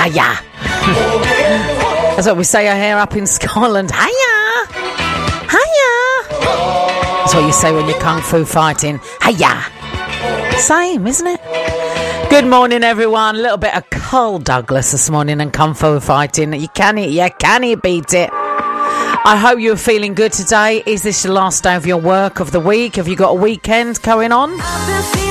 Hiya. That's what we say here up in Scotland. Hiya. Hiya. That's what you say when you're kung fu fighting. Hiya. Same, isn't it? Good morning, everyone. A little bit of Carl Douglas this morning and kung fu fighting. You can beat it. I hope you're feeling good today. Is this the last day of your work of the week? Have you got a weekend going on?